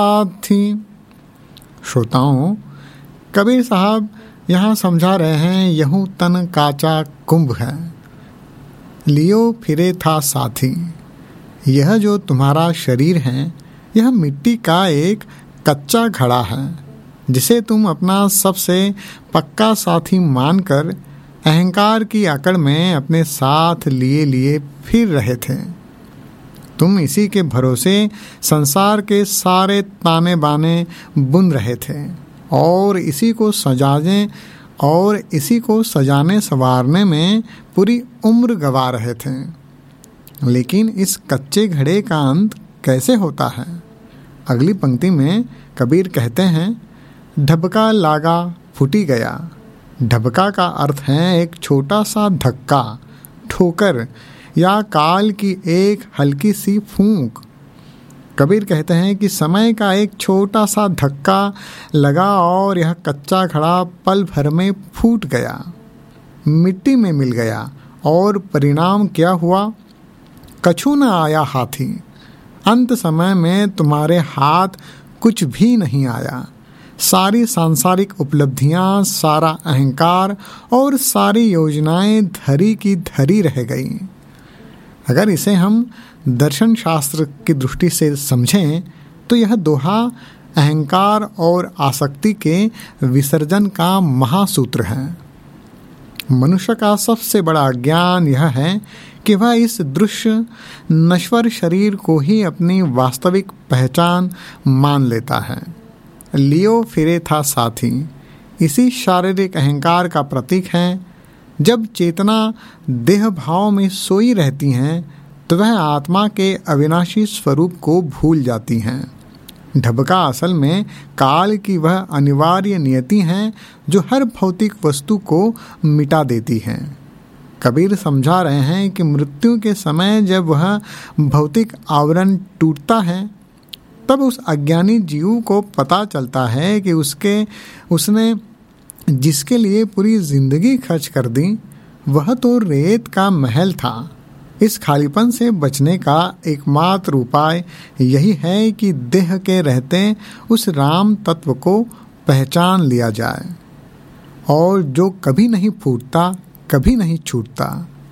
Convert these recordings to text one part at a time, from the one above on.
थी। श्रोताओं, कबीर साहब यहाँ समझा रहे हैं, यहूं तन काचा कुंभ है, लियो फिरे था साथी। यह जो तुम्हारा शरीर है, यह मिट्टी का एक कच्चा घड़ा है, जिसे तुम अपना सबसे पक्का साथी मानकर अहंकार की अकड़ में अपने साथ लिए लिए फिर रहे थे। तुम इसी के भरोसे संसार के सारे ताने बाने बुन रहे थे और इसी को सजाने संवारने में पूरी उम्र गवा रहे थे। लेकिन इस कच्चे घड़े का अंत कैसे होता है? अगली पंक्ति में कबीर कहते हैं, ढबका लागा फूटी गया। ढबका का अर्थ है एक छोटा सा धक्का, ठोकर या काल की एक हल्की सी फूंक। कबीर कहते हैं कि समय का एक छोटा सा धक्का लगा और यह कच्चा घड़ा पल भर में फूट गया, मिट्टी में मिल गया। और परिणाम क्या हुआ? कछु न आया हाथी। अंत समय में तुम्हारे हाथ कुछ भी नहीं आया। सारी सांसारिक उपलब्धियां, सारा अहंकार और सारी योजनाएं धरी की धरी रह गई। अगर इसे हम दर्शन शास्त्र की दृष्टि से समझें तो यह दोहा अहंकार और आसक्ति के विसर्जन का महासूत्र है। मनुष्य का सबसे बड़ा अज्ञान यह है कि वह इस दृश्य नश्वर शरीर को ही अपनी वास्तविक पहचान मान लेता है। लियो फिरे था साथी इसी शारीरिक अहंकार का प्रतीक है। जब चेतना देह भाव में सोई रहती हैं तो वह आत्मा के अविनाशी स्वरूप को भूल जाती हैं। ढबका असल में काल की वह अनिवार्य नियति है जो हर भौतिक वस्तु को मिटा देती है। कबीर समझा रहे हैं कि मृत्यु के समय जब वह भौतिक आवरण टूटता है तब उस अज्ञानी जीव को पता चलता है कि उसने जिसके लिए पूरी जिंदगी खर्च कर दी वह तो रेत का महल था। इस खालीपन से बचने का एकमात्र उपाय यही है कि देह के रहते उस राम तत्व को पहचान लिया जाए, और जो कभी नहीं फूटता, कभी नहीं छूटता।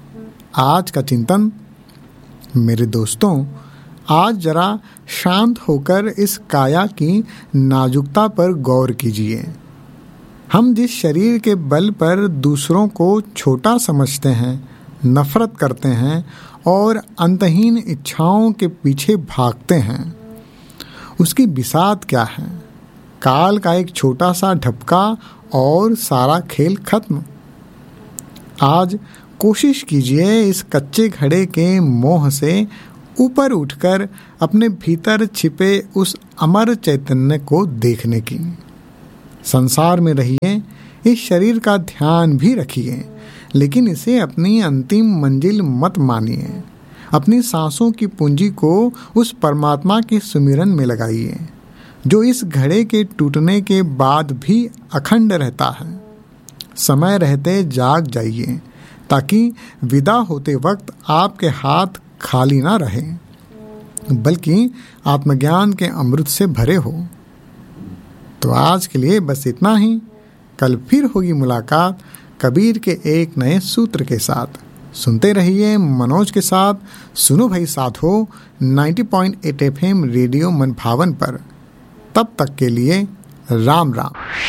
आज का चिंतन। मेरे दोस्तों, आज जरा शांत होकर इस काया की नाजुकता पर गौर कीजिए। हम जिस शरीर के बल पर दूसरों को छोटा समझते हैं, नफरत करते हैं और अंतहीन इच्छाओं के पीछे भागते हैं, उसकी बिसात क्या है? काल का एक छोटा सा ढपका और सारा खेल खत्म। आज कोशिश कीजिए इस कच्चे घड़े के मोह से ऊपर उठकर अपने भीतर छिपे उस अमर चैतन्य को देखने की। संसार में रहिए, इस शरीर का ध्यान भी रखिए, लेकिन इसे अपनी अंतिम मंजिल मत मानिए। अपनी सांसों की पूंजी को उस परमात्मा के सुमिरन में लगाइए जो इस घड़े के टूटने के बाद भी अखंड रहता है। समय रहते जाग जाइए ताकि विदा होते वक्त आपके हाथ खाली ना रहे, बल्कि आत्मज्ञान के अमृत से भरे हो। तो आज के लिए बस इतना ही। कल फिर होगी मुलाकात कबीर के एक नए सूत्र के साथ। सुनते रहिए मनोज के साथ। सुनो भाई साथ हो 90.8 FM रेडियो मनभावन पर। तब तक के लिए राम राम।